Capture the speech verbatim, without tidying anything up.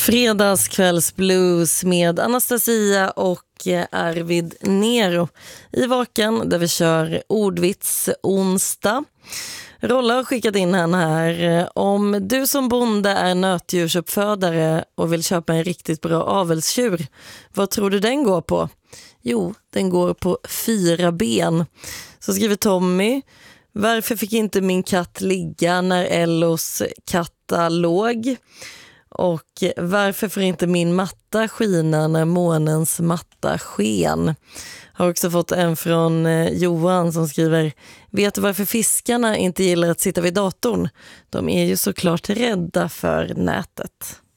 Fredagskvällsblues med Anastasia och Arvid Nero i Vaken där vi kör ordvits onsdag. Rolla har skickat in han här. Om du som bonde är nötdjursuppfödare och vill köpa en riktigt bra avelsdjur, vad tror du den går på? Jo, den går på fyra ben. Så skriver Tommy: varför fick inte min katt ligga när Ellos katta låg? Och varför får inte min matta skina när månens matta sken? Har också fått en från Johan som skriver: vet du varför fiskarna inte gillar att sitta vid datorn? De är ju såklart rädda för nätet.